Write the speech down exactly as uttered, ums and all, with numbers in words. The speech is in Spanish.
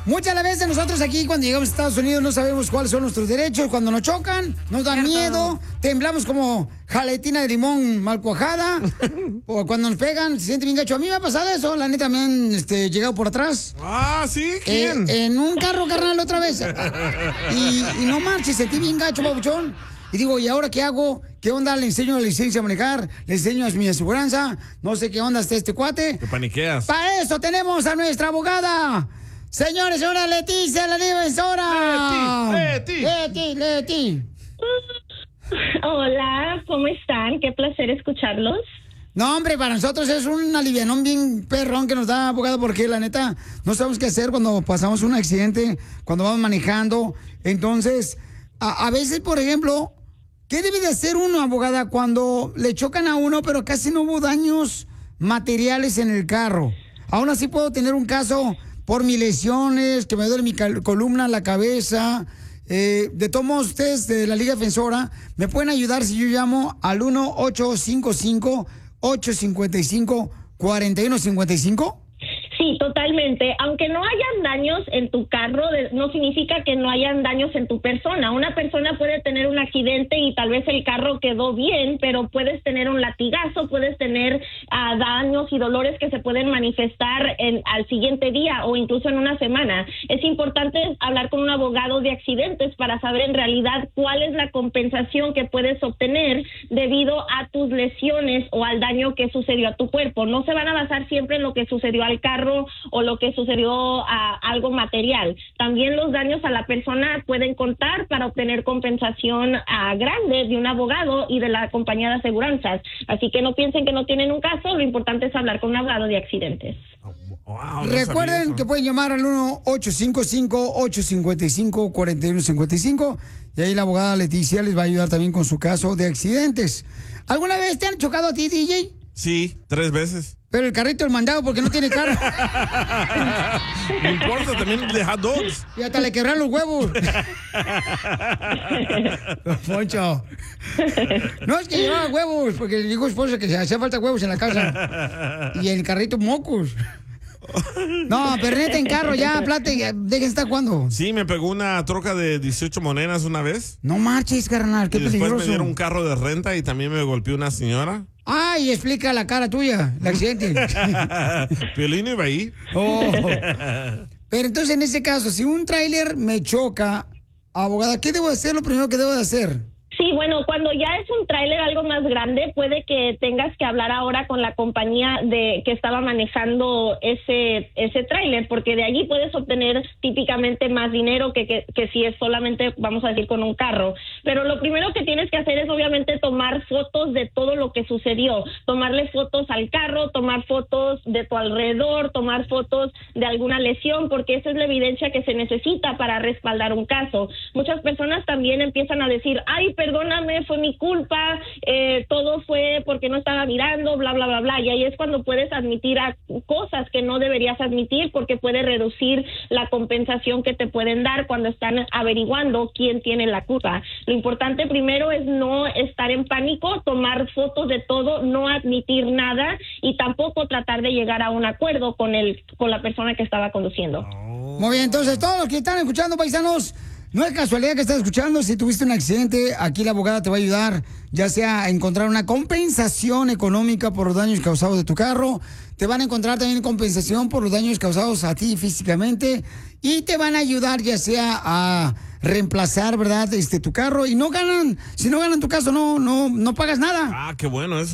Muchas veces nosotros aquí cuando llegamos a Estados Unidos no sabemos cuáles son nuestros derechos. Cuando nos chocan, nos da miedo, temblamos como jaletina de limón mal cuajada. O cuando nos pegan, se siente bien gacho. A mí me ha pasado eso, la neta, me han este, llegado por atrás. Ah, ¿sí? ¿Quién? Eh, en un carro, carnal, otra vez. Y, y no marches, sentí bien gacho, babuchón. Y digo, ¿y ahora qué hago? ¿Qué onda? Le enseño la licencia a manejar, le enseño mi aseguranza, no sé qué onda está este cuate. Te paniqueas. Para eso tenemos a nuestra abogada. Señores, señora Leticia, la defensora. Leti, Leti, Leti, Leti. Hola, ¿cómo están? Qué placer escucharlos. No, hombre, para nosotros es un alivianón bien perrón que nos da abogado, porque la neta no sabemos qué hacer cuando pasamos un accidente, cuando vamos manejando. Entonces, a, a veces, por ejemplo, ¿qué debe de hacer uno, abogada, cuando le chocan a uno, pero casi no hubo daños materiales en el carro? Aún así puedo tener un caso por mis lesiones, que me duele mi cal- columna, la cabeza. Eh, de todos modos, ustedes de la Liga Defensora me pueden ayudar si yo llamo al uno ocho cinco cinco, ocho cinco cinco, cuatro uno cinco cinco. Sí, totalmente. Aunque no hayan daños en tu carro, de- no significa que no hayan daños en tu persona. Una persona puede tener un accidente y tal vez el carro quedó bien, pero puedes tener un latigazo, puedes tener uh, daños y dolores que se pueden manifestar en, al siguiente día o incluso en una semana. Es importante hablar con un abogado de accidentes para saber en realidad cuál es la compensación que puedes obtener debido a tus lesiones o al daño que sucedió a tu cuerpo. No se van a basar siempre en lo que sucedió al carro o lo que sucedió a algo material. También los daños a la persona pueden contar para obtener compensación a grande de un abogado y de la compañía de aseguranzas. Así que no piensen que no tienen un caso, lo importante es hablar con un abogado de accidentes. Wow, no Recuerden que pueden llamar al uno ocho cinco cinco, ocho cinco cinco, cuatro uno cinco cinco y ahí la abogada Leticia les va a ayudar también con su caso de accidentes. ¿Alguna vez te han chocado a ti, D J? Sí, tres veces. Pero el carrito el mandado porque no tiene carro. No importa, también de hot dogs. Y hasta le quebraron los huevos. Don Poncho. No, es que llevaba huevos, porque le dijo a su esposa que se hacía falta huevos en la casa. Y el carrito mocos. No, pero neta en carro ya, plate, dejen estar cuando. Sí, me pegó una troca de dieciocho monedas una vez. No marches, carnal, qué y después peligroso. me dieron un carro de renta y también me golpeó una señora. Ay, explica la cara tuya, el accidente. Piolín iba ahí. Oh. Pero entonces en ese caso, si un tráiler me choca, abogada, ¿qué debo hacer? Lo primero que debo de hacer. Sí, bueno, cuando ya es un tráiler algo más grande, puede que tengas que hablar ahora con la compañía de que estaba manejando ese ese tráiler, porque de allí puedes obtener típicamente más dinero que, que, que si es solamente, vamos a decir, con un carro. Pero lo primero que tienes que hacer es obviamente tomar fotos de todo lo que sucedió, tomarle fotos al carro, tomar fotos de tu alrededor, tomar fotos de alguna lesión, porque esa es la evidencia que se necesita para respaldar un caso. Muchas personas también empiezan a decir, ay, perdóname, fue mi culpa, eh, todo fue porque no estaba mirando, bla, bla, bla, bla. Y ahí es cuando puedes admitir a cosas que no deberías admitir porque puede reducir la compensación que te pueden dar cuando están averiguando quién tiene la culpa. Lo importante primero es no estar en pánico, tomar fotos de todo, no admitir nada y tampoco tratar de llegar a un acuerdo con el con la persona que estaba conduciendo. Muy bien, entonces todos los que están escuchando, paisanos, no es casualidad que estás escuchando. Si tuviste un accidente, aquí la abogada te va a ayudar, ya sea a encontrar una compensación económica por los daños causados de tu carro. Te van a encontrar también compensación por los daños causados a ti físicamente. Y te van a ayudar ya sea a reemplazar, ¿verdad?, este, tu carro. Y no ganan, si no ganan tu caso, no, no, no pagas nada. Ah, qué bueno eso.